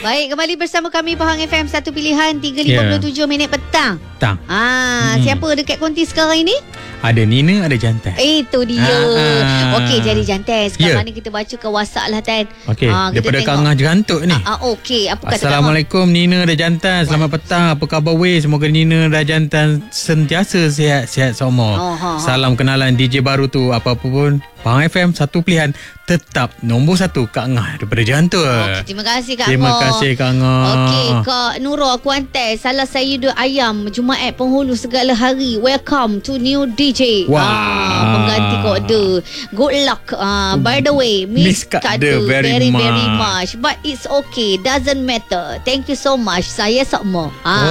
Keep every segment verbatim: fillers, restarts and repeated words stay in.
Baik, kembali bersama kami Pahang F M, satu pilihan tiga lima puluh tujuh yeah. minit petang. Petang. Ah, hmm. Siapa dekat konti sekarang ini? Ada Nina, ada Jantan. Itu dia. Ah, Okey, jadi Jantan. Sekarang yeah. ni kita baca ke WhatsApp lah, Tan. Okey, ah, daripada Kang Ah Jerantuk ni. Ah, ah, Okey, apa kata Assalamualaikum Kang? Nina dan Jantan. Selamat What? petang. Apa khabar weh? Semoga Nina dan Jantan sentiasa sihat-sihat semua. Oh, ha, Salam ha. kenalan D J baru tu. Apa-apa pun Pahang F M, satu pilihan tetap nombor satu Kak Ngah daripada Jantung. Okay, terima kasih Kak Terima Ngah. kasih Kak Ngah. Okey, Kak Nurul aku hantar salah saya dua ayam Jumaat penghulu segala hari. Welcome to new D J. Wow. Ah, pengganti kode. Good luck. Ah, by the way, miss, miss kode very, very very much. But it's okay, doesn't matter. Thank you so much. Saya semua. Ah.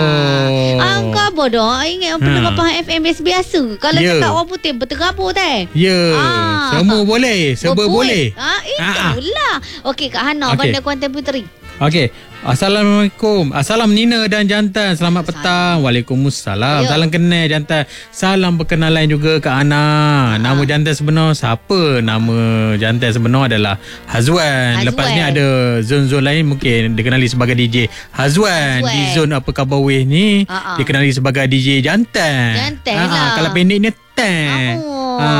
Oh. Angka bodoh. Ingat hmm. pendengar Pahang F M biasa. Kalau yeah. cakap orang putih berterabur teh. Ya. Yeah. Ah. Semua boleh. Semua boleh. Ah, itulah. Okey, Kak Hana, okay. Bandar Kuantan Puteri. Okey. Assalamualaikum. Assalam Nina dan Jantan. Selamat Salam. petang. Waalaikumsalam. Ya. Salam kenal Jantan. Salam perkenalan juga Kak Ana. Ha. Nama Jantan sebenar siapa? Nama Jantan sebenar adalah Hazwan. Hazwan. Lepas ni ada zon-zon lain mungkin dikenali sebagai D J Hazwan. Hazwan. Di zon apa khabar weh ni Ha-ha. dikenali sebagai D J Jantan. Jantan Ha-ha. lah. Kalau pendek ni Tan. Oh. Ha.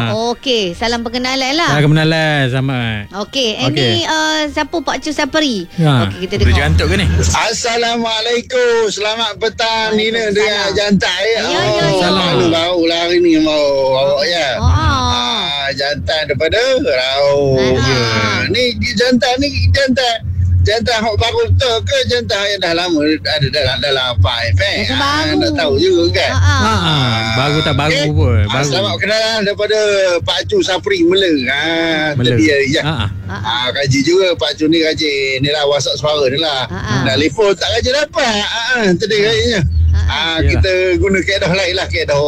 Okey, salam perkenalan lah. Salam perkenalan sama. Okey, ini okay. uh, siapa Pak Cu Sapri? Ha. Okey, kita dengar. Jantuk ke ni? Assalamualaikum. Selamat petang Nina dengan Jantan. Ya, ya, ya. Salam. Baru lah hari ni mau awak ya. Oh. Ah, Jantan daripada Rau. Ah. Ni Jantan ni Jantan. Jantan hok baru tu ke Jantan yang dah lama ada dalam dalam apa eh? Ah, nak tahu juga kan. Ha ah. ah. Baru tak baru okay. pun. Baru. Ah, selamat kenalan daripada Pak Cu Sapri Mela. Ha Mela. Tadi ya. Ha ah. Ah, kaji juga Pak Cu ni kaji ni lah WhatsApp suara ni lah. Dah telefon tak kaji dapat. Ah, tadi kajinya. Ah, kita guna kaedah lain lah, kaedah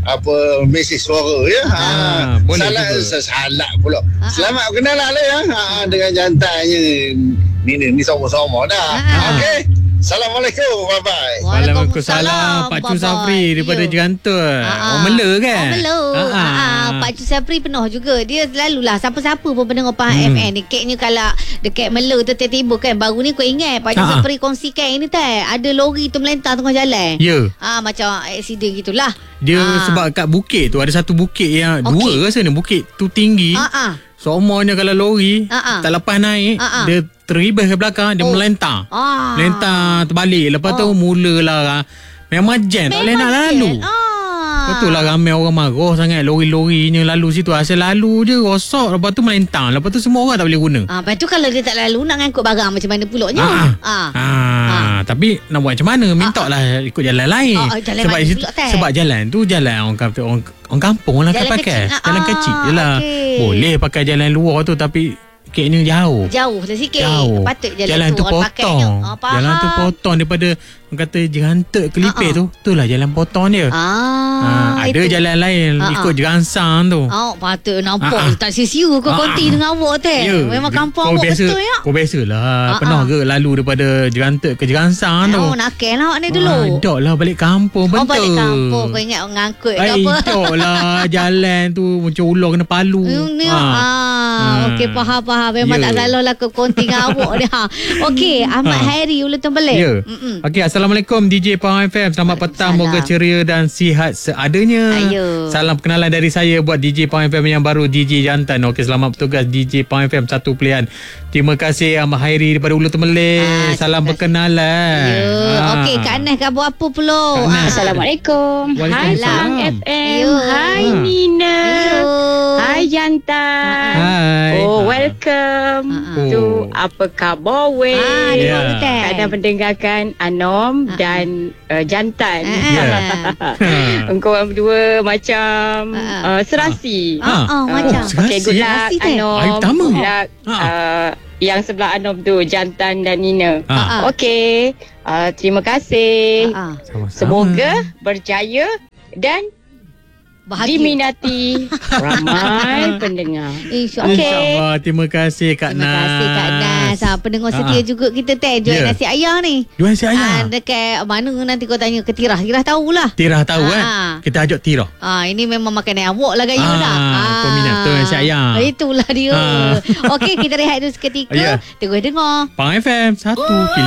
apa mesej suara ya. Ha ah, salah salah pula. Ah, Selamat kenalan lah ya. Ha dengan jantannya. Ni ni sama-sama dah. Ah. Okey. Assalamualaikum. Bye bye. Waalaikumsalam. Pak Cu Sapri daripada Jerantul. Orang Mela kan? Orang Mela. Ha Pak Cu Sapri penuh juga. Dia selalulah siapa-siapa pun pendengar Pahang hmm. F M ni. Keknya kalau dekat Mela tu tiba-tiba kan. Baru ni kau ingat Pak Cu Sapri kongsikan ini tak? Ada lori tu melentang tengah jalan. Ya. Ah macam aksiden gitulah. Dia ha. sebab kat bukit tu ada satu bukit yang okay. dua rasa ni bukit tu tinggi. Ha ah. Semuanya kalau lori uh-uh. tak lepas naik uh-uh. dia teribas ke belakang, dia oh. melentang ah. melentang terbalik. Lepas oh. tu mulalah memang jam tak boleh nak lalu. ah. Betul lah, ramai orang marah sangat lori-lorinya lalu situ. Asal lalu je rosak, lepas tu melentang, lepas tu semua orang tak boleh guna. ah, Lepas tu kalau dia tak lalu nak ngangkut barang macam mana pulaknya. ah. Ah. Ah. Ah. Tapi nak buat macam mana, minta lah ikut jalan lain. ah, jalan sebab, situ, sebab jalan tu jalan orang kata orang orang kampung lah kan pakai. Jalan ah, kecil je lah. Okay. Boleh pakai jalan luar tu, tapi keknya jauh. Jauh lah sikit. Jauh. Patut jalan, jalan tu, tu potong. Oh, jalan tu potong daripada orang kata Jerantuk ke Lipih uh-uh. tu. Itulah jalan potong dia. Ah, ha, ada itu. Jalan lain uh-uh. ikut Gerangsang tu. Oh, patut nampak uh-uh. tak sia-sia kau uh-uh. konti dengan awak teh. Yeah. Memang kampung awak biasa, betul ya. Kau biasalah uh-uh. pernah ke lalu daripada Jerantuk ke Gerangsang tu. Oh, nakal lah awak ni dulu. Ah, dak lah balik kampung betul. Oh, balik kampung kau ingat ngangkut ke apa. Dak lah jalan tu macam ular kena palu. Ha. Ah, okey faham-faham. Memang yeah. tak salah lah ke konti dengan awak dia. Okey, Ahmad ha. Hairi Ulu Tembelek. Ya. Okey, Assalamualaikum D J Pahang F M. Selamat petang, moga ceria dan sihat seadanya. Ayo. Salam perkenalan dari saya buat D J Pahang F M yang baru, D J Jantan. Okey, selamat bertugas D J Pahang F M, satu pilihan. Terima kasih Ahmad Hairi daripada Ulu Tembelek. Ah, Salam perkenalan. Ya. Ah. Okey, Kak Anas khabar apa pula? Ah. Assalamualaikum. Hai Pahang F M. Yo. Hai ah. Nina. Yo. Hai Jantan. Hai. Oh, welcome uh-uh. to Apa Khabar Weh. Ah, yeah. Kadang mendengarkan Anom uh-uh. dan uh, Jantan. Yeah. Engkau orang berdua macam uh-uh. uh, serasi. Uh-uh. Uh-uh. Uh, macam. Oh, okay, good luck Anom. Good luck. Uh, yang sebelah Anom tu, Jantan dan Nina. Uh-uh. Okey. Uh, terima kasih. Uh-uh. Sama-sama. Semoga berjaya dan Bahagia. diminati ramai pendengar. InsyaAllah. Okay. InsyaAllah. Terima kasih Kak Terima Nas. kasih Kak Nas. Ha, pendengar setia juga kita teh jual Ya. nasi ayam ni. Jual nasi ayam. Ha, dekat mana nanti kau tanya ke Tirah. Tirah tahulah. Tirah tahu Ah. kan. Kita ajak Tirah. Ah, ini memang makanan awak lah gaya Ah, dah. kau minat tu nasi ayam. Itulah dia. Ah. Okey, kita rehat dulu seketika. Ya. Terus dengar. Pang F M satu